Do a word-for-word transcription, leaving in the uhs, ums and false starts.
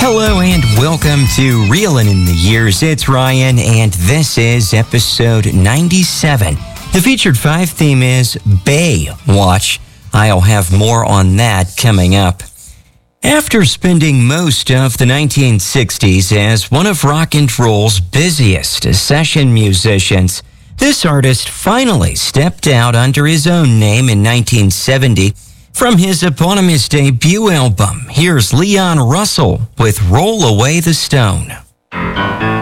Hello and welcome to Reelin' in the Years. It's Ryan and this is episode ninety-seven. The featured five theme is Baywatch. I'll have more on that coming up. After spending most of the nineteen sixties as one of rock and roll's busiest session musicians, this artist finally stepped out under his own name in nineteen seventy. From his eponymous debut album, here's Leon Russell with Roll Away the Stone.